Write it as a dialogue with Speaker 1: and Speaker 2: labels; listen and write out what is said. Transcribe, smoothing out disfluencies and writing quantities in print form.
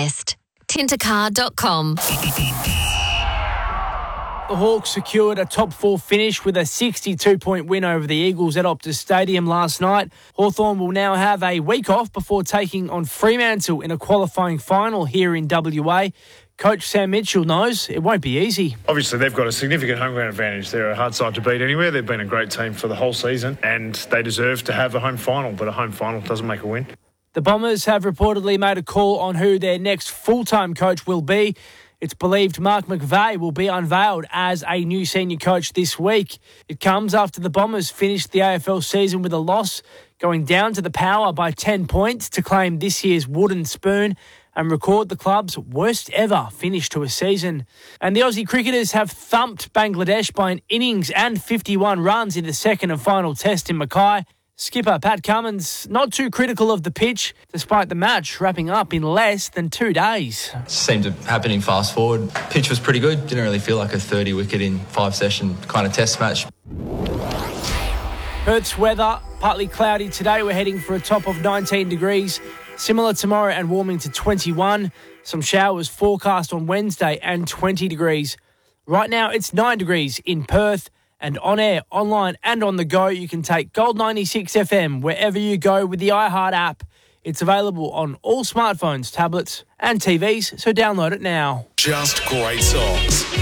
Speaker 1: test. Tintercar.com.
Speaker 2: The Hawks secured a top four finish with a 62-point win over the Eagles at Optus Stadium last night. Hawthorn will now have a week off before taking on Fremantle in a qualifying final here in WA. Coach Sam Mitchell knows it won't be easy.
Speaker 3: Obviously, they've got a significant home ground advantage. They're a hard side to beat anywhere. They've been a great team for the whole season and they deserve to have a home final, but a home final doesn't make a win.
Speaker 2: The Bombers have reportedly made a call on who their next full-time coach will be. It's believed Mark McVeigh will be unveiled as a new senior coach this week. It comes after the Bombers finished the AFL season with a loss, going down to the Power by 10 points to claim this year's wooden spoon and record the club's worst ever finish to a season. And the Aussie cricketers have thumped Bangladesh by an innings and 51 runs in the second and final test in Mackay. Skipper Pat Cummins not too critical of the pitch, despite the match wrapping up in less than 2 days.
Speaker 4: It seemed to happening fast forward. Pitch was pretty good. Didn't really feel like a 30-wicket in 5-session kind of test match.
Speaker 2: Perth's weather, partly cloudy today. We're heading for a top of 19 degrees. Similar tomorrow and warming to 21. Some showers forecast on Wednesday and 20 degrees. Right now it's 9 degrees in Perth. And on air, online and on the go, you can take Gold 96 FM wherever you go with the iHeart app. It's available on all smartphones, tablets and TVs, so download it now.
Speaker 5: Just great songs.